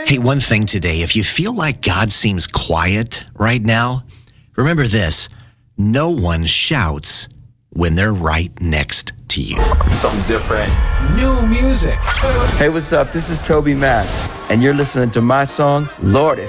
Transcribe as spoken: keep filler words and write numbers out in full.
Hey, one thing today, if you feel like God seems quiet right now, remember this: no one shouts when they're right next to you. Something different. New music. Hey, what's up? This is Toby Mac, and you're listening to my song, Lordy.